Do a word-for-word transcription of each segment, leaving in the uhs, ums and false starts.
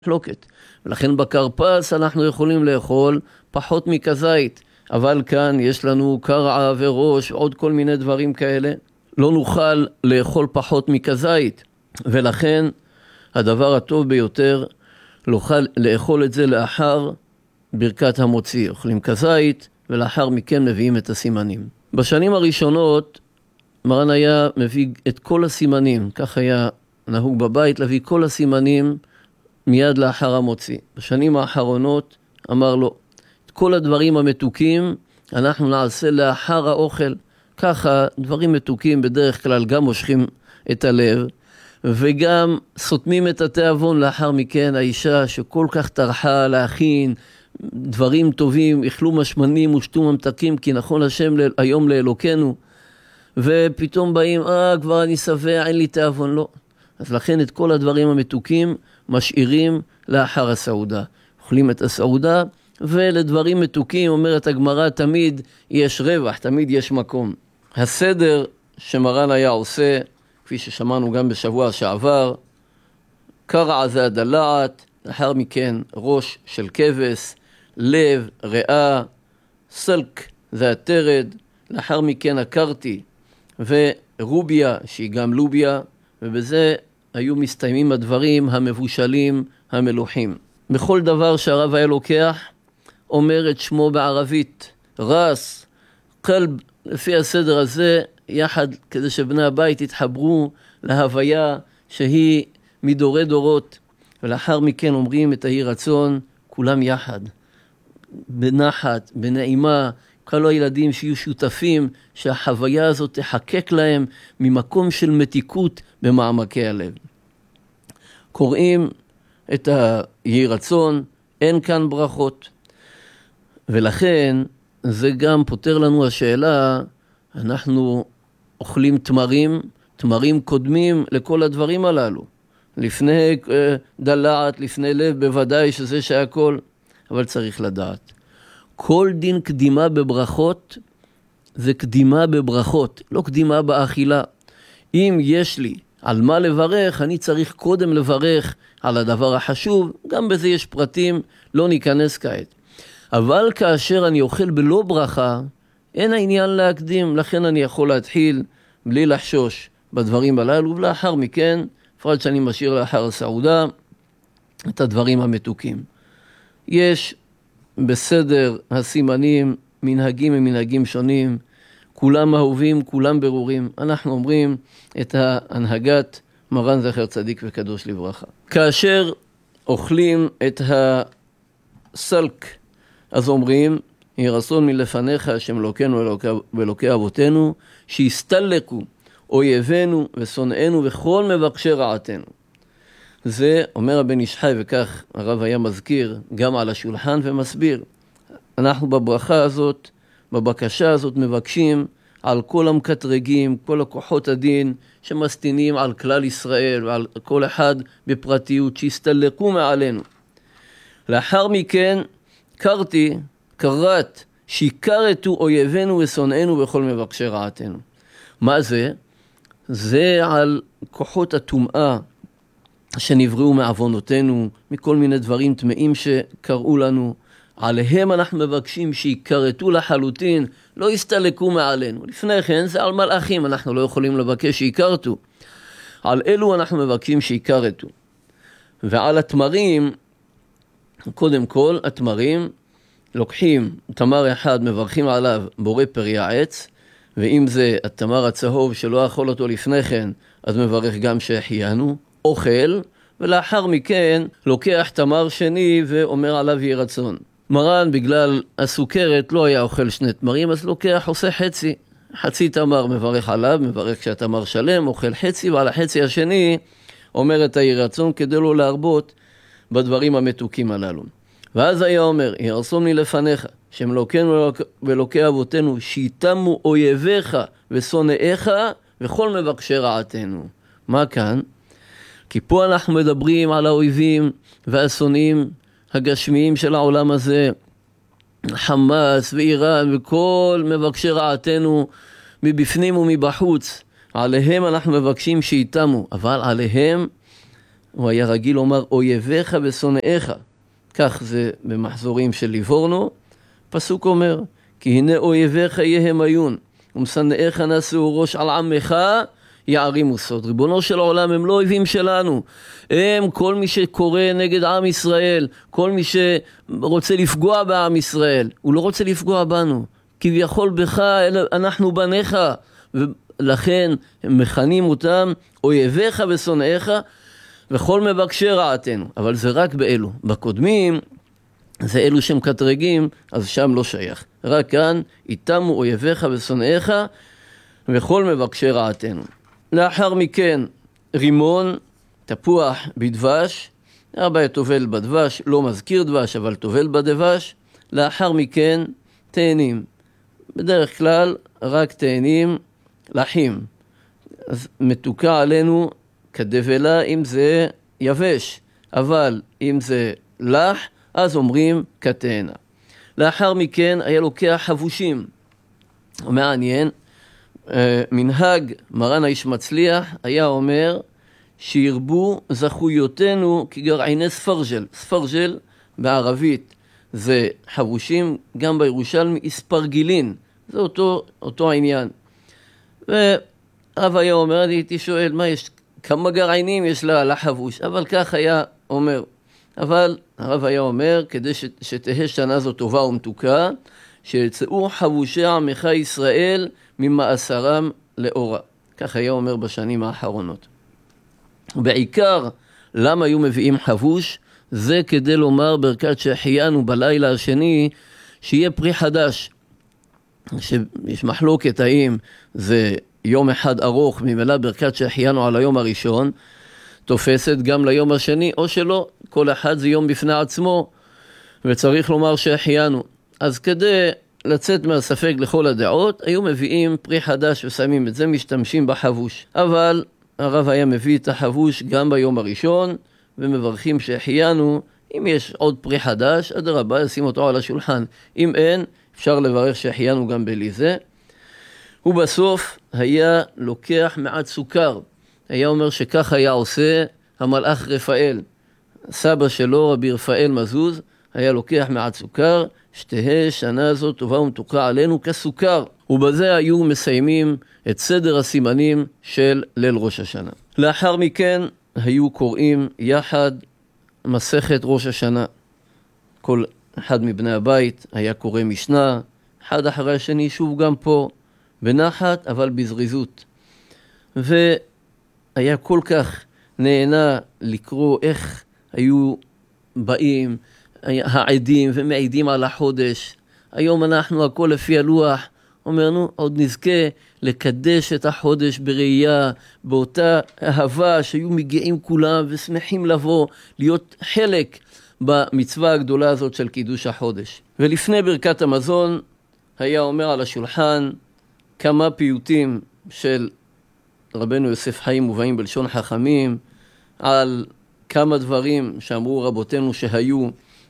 מחלוקת. ולכן בכרפס אנחנו יכולים לאכול פחות מכזית, אבל כאן יש לנו קרעה וראש, עוד כל מיני דברים כאלה. לא נוכל לאכול פחות מכזית, ולכן הדבר הטוב ביותר, נוכל לאכול את זה לאחר ברכת המוציא. אוכלים כזית, ולאחר מכן מביאים את הסימנים. בשנים הראשונות, מרן היה מביא את כל הסימנים, כך היה נהוג בבית, להביא כל הסימנים מיד לאחר המוציא. בשנים האחרונות אמר לו, את כל הדברים המתוקים אנחנו נעשה לאחר האוכל. ככה דברים מתוקים בדרך כלל גם מושכים את הלב, וגם סותמים את התיאבון. לאחר מכן האישה שכל כך טרחה להכין דברים טובים, אכלו משמנים ושתו ממתקים, כי נכון השם היום לאלוקנו, ופתאום באים, אה כבר אני שבע, אין לי תיאבון. לא. אז לכן את כל הדברים המתוקים משאירים לאחר הסעודה. אוכלים את הסעודה, ולדברים מתוקים, אומרת הגמרא, תמיד יש רווח, תמיד יש מקום. הסדר שמרן היה עושה, כפי ששמענו גם בשבוע שעבר, קרע זה הדלעת, לאחר מכן ראש של כבש, לב, ריאה, סלק זה התרד, לאחר מכן הקרתי ורוביה שהיא גם לוביה, ובזה היו מסתיימים הדברים המבושלים המלוחים. בכל דבר שהרב היה לוקח, אומר את שמו בערבית, רס, קלב, לפי הסדר הזה, יחד כדי שבני הבית יתחברו להוויה שהיא מדורי דורות, ולאחר מכן אומרים את ההי רצון, כולם יחד, בנחת, בנעימה, כל הילדים שיהיו שותפים, שהחוויה הזאת תחקק להם ממקום של מתיקות במעמקי הלב. קוראים את ההי רצון, אין כאן ברכות, ולכן זה גם פותר לנו השאלה, אנחנו אוכלים תמרים, תמרים קודמים לכל הדברים הללו. לפני דלעת, לפני לב, בוודאי שזה שהכל, אבל צריך לדעת. כל דין קדימה בברכות, זה קדימה בברכות, לא קדימה באכילה. אם יש לי על מה לברך, אני צריך קודם לברך על הדבר החשוב, גם בזה יש פרטים, לא ניכנס כעת. אבל כאשר אני אוכל בלא ברכה, אין העניין להקדים, לכן אני יכול להתחיל בלי לחשוש בדברים הללו, ולאחר מכן, פרט שאני משאיר לאחר הסעודה, את הדברים המתוקים. יש בסדר הסימנים מנהגים ומנהגים שונים, כולם אהובים, כולם ברורים. אנחנו אומרים את ההנהגת מרן זכר צדיק וקדוש לברכה. כאשר אוכלים את הסלק, אז אומרים, יהי רצון מלפניך השם אלוקינו ואלוקי אבותינו, שיסתלקו אויבינו ושונאינו וכל מבקשי רעתנו. זה אומר הבן איש חי, וכך הרב היה מזכיר גם על השולחן ומסביר. אנחנו בברכה הזאת, בבקשה הזאת מבקשים על כל המקטרגים, כל הכוחות הדין שמסתינים על כלל ישראל ועל כל אחד בפרטיות, שיסתלקו מעלינו. לאחר מכן קרתי, קראת, שיקרתו אויבינו ושונאינו וכל מבקשי רעתנו. מה זה? זה על כוחות הטומאה שנבראו מעוונותינו, מכל מיני דברים טמאים שקראו לנו. עליהם אנחנו מבקשים שיקרתו לחלוטין, לא יסתלקו מעלינו. לפני כן זה על מלאכים, אנחנו לא יכולים לבקש שיקרתו. על אלו אנחנו מבקשים שיקרתו. ועל התמרים, קודם כל, התמרים, לוקחים תמר אחד, מברכים עליו בורא פרי העץ, ואם זה התמר הצהוב שלא אכול אותו לפני כן, אז מברך גם שהחיינו, אוכל, ולאחר מכן לוקח תמר שני ואומר עליו יהי רצון. מרן בגלל הסוכרת לא היה אוכל שני תמרים, אז לוקח, עושה חצי, חצי תמר מברך עליו, מברך כשהתמר שלם, אוכל חצי, ועל החצי השני אומר את יהי רצון כדי לא להרבות בדברים המתוקים הללו. ואז היה אומר, יהי רצון מלפניך, שם אלוקינו ואלוקי אבותינו, שיתמו אויביך ושונאיך וכל מבקשי רעתנו. מה כאן? כי פה אנחנו מדברים על האויבים והשונאים הגשמיים של העולם הזה, חמאס ואיראן וכל מבקשי רעתנו מבפנים ומבחוץ. עליהם אנחנו מבקשים שיתמו, אבל עליהם הוא היה רגיל לומר אויביך ושונאיך. כך זה במחזורים של ליבורנו. פסוק אומר, כי הנה אויביך יהם עיון, ומשנאיך נשאו ראש על עמך יערימו סוד. ריבונו של עולם, הם לא אויבים שלנו. הם כל מי שקורא נגד עם ישראל, כל מי שרוצה לפגוע בעם ישראל, הוא לא רוצה לפגוע בנו. כביכול בך, אנחנו בניך. ולכן הם מכנים אותם אויביך ושונאיך, וכל מבקשי רעתנו. אבל זה רק באלו. בקודמים, זה אלו שהם קטרגים, אז שם לא שייך. רק כאן, איתמו אויביך ושונאיך, וכל מבקשי רעתנו. לאחר מכן, רימון, תפוח בדבש, אבא טובל בדבש, לא מזכיר דבש, אבל טובל בדבש. לאחר מכן, תאנים. בדרך כלל, רק תאנים לחים. אז מתוקה עלינו כדבלה אם זה יבש, אבל אם זה לח, אז אומרים כתאנה. לאחר מכן היה לוקח חבושים. מעניין, מנהג מרן האיש מצליח היה אומר שירבו זכויותינו כגרעיני ספרג'ל. ספרג'ל בערבית זה חבושים, גם בירושלמי אספרגילין, זה אותו, אותו העניין. ואב היה אומר, אני הייתי שואל, מה יש, כמה גרעינים יש לה לחבוש? אבל כך היה אומר. אבל הרב היה אומר, כדי ש, שתהיה שנה זו טובה ומתוקה, שיצאו חבושי עמך ישראל ממאסרם לאורה. כך היה אומר בשנים האחרונות. בעיקר, למה היו מביאים חבוש? זה כדי לומר ברכת שהחיינו בלילה השני, שיהיה פרי חדש. שיש מחלוקת האם זה יום אחד ארוך, ממילא ברכת שהחיינו על היום הראשון, תופסת גם ליום השני, או שלא, כל אחד זה יום בפני עצמו, וצריך לומר שהחיינו. אז כדי לצאת מהספק לכל הדעות, היו מביאים פרי חדש ושמים את זה, משתמשים בחבוש. אבל הרב היה מביא את החבוש גם ביום הראשון, ומברכים שהחיינו. אם יש עוד פרי חדש, אדרבה, ישים אותו על השולחן. אם אין, אפשר לברך שהחיינו גם בלי זה. ובסוף היה לוקח מעט סוכר. היה אומר שכך היה עושה המלאך רפאל. סבא שלו, רבי רפאל מזוז, היה לוקח מעט סוכר, שתהה שנה הזאת טובה ומתוקה עלינו כסוכר. ובזה היו מסיימים את סדר הסימנים של ליל ראש השנה. לאחר מכן היו קוראים יחד מסכת ראש השנה. כל אחד מבני הבית היה קורא משנה, אחד אחרי השני, שוב גם פה, בנחת אבל בזריזות. והיה כל כך נהנה לקרוא איך היו באים העדים ומעידים על החודש. היום אנחנו הכל לפי הלוח, אומרנו עוד נזכה לקדש את החודש בראייה, באותה אהבה שהיו מגיעים כולם ושמחים לבוא, להיות חלק במצווה הגדולה הזאת של קידוש החודש. ולפני ברכת המזון היה אומר על השולחן כמה פיוטים של רבנו יוסף חיים מובאים בלשון חכמים, על כמה דברים שאמרו רבותינו שהיו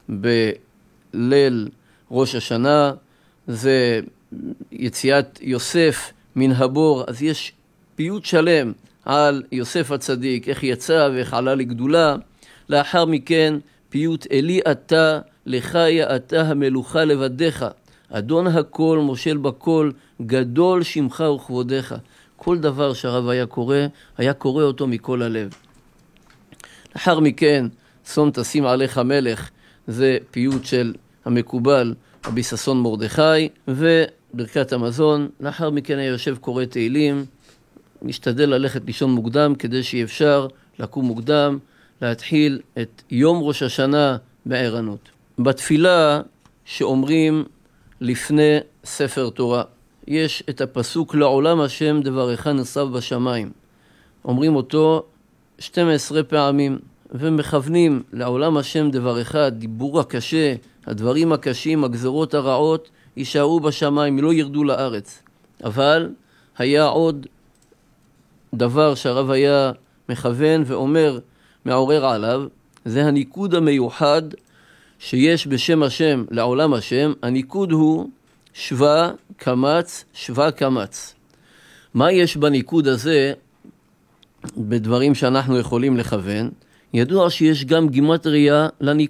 בליל ראש השנה. זה יציאת יוסף מן הבור, אז יש פיוט שלם על יוסף הצדיק, איך יצא ואיך עלה לגדולה. לאחר מכן פיוט אלי אתה לחיה אתה המלוכה לבדיך, אדון הכל מושל בכל, גדול שמך וכבודך. כל דבר שהרב היה קורא, היה קורא אותו מכל הלב. לאחר מכן שום תשים עליך מלך, זה פיוט של המקובל רבי ששון מרדכי, וברכת המזון. לאחר מכן היה יושב קורא תהילים, משתדל ללכת לישון מוקדם כדי שאפשר לקום מוקדם, להתחיל את יום ראש השנה בערנות. בתפילה שאומרים לפני ספר תורה, יש את הפסוק לעולם השם דברך נסב בשמיים. אומרים אותו שתים עשרה פעמים, ומכוונים לעולם השם דברך, הדיבור הקשה, הדברים הקשים, הגזרות הרעות, יישארו בשמיים, לא ירדו לארץ. אבל היה עוד דבר שהרב היה מכוון ואומר, מעורר עליו, זה הניקוד המיוחד שיש בשם השם לעולם השם. הניקוד הוא שווה קמץ, שווה קמץ. מה יש בניקוד הזה בדברים שאנחנו יכולים לכוון? ידוע שיש גם גימטריה לניקוד.